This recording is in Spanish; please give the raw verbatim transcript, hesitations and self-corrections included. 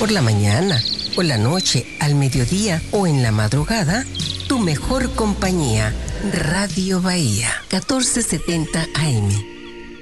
por la mañana, por la noche, al mediodía o en la madrugada, tu mejor compañía, Radio Bahía, catorce setenta A M.